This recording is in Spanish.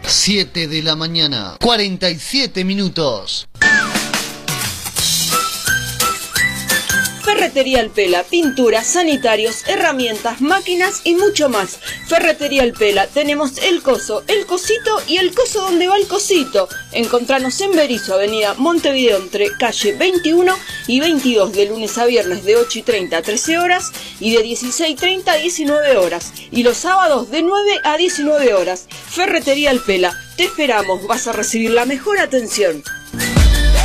7 de la mañana, 47 minutos. Ferretería El Pela, pinturas, sanitarios, herramientas, máquinas y mucho más. Ferretería El Pela, tenemos el coso, el cosito y el coso donde va el cosito. Encontranos en Berisso, avenida Montevideo, entre calle 21 y 22, de lunes a viernes de 8:30 a 13 horas y de 16:30 a 19 horas. Y los sábados de 9 a 19 horas. Ferretería El Pela, te esperamos, vas a recibir la mejor atención.